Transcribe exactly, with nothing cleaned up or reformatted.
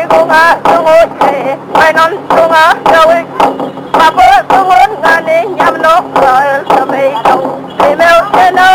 bunga tungote mainon tunga gawi Papa tungon ngani nyamno royal tomato Email tena